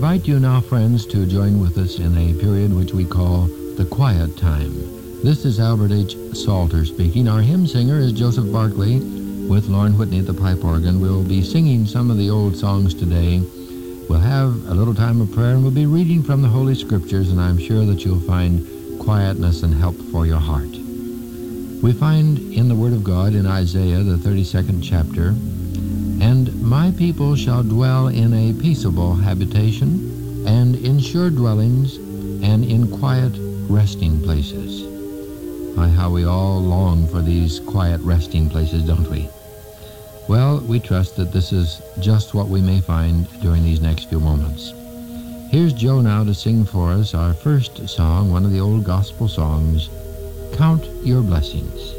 invite you now, friends, to join with us in a period which we call the quiet time. This is Albert H. Salter speaking. Our hymn singer is Joseph Barkley with Lauren Whitney at the pipe organ. We'll be singing some of the old songs today. We'll have a little time of prayer, and we'll be reading from the Holy Scriptures, and I'm sure that you'll find quietness and help for your heart. We find in the Word of God in Isaiah, the 32nd chapter, "And my people shall dwell in a peaceable habitation, and in sure dwellings, and in quiet resting places." My, how we all long for these quiet resting places, don't we? Well, we trust that this is just what we may find during these next few moments. Here's Joe now to sing for us our first song, one of the old gospel songs, "Count Your Blessings."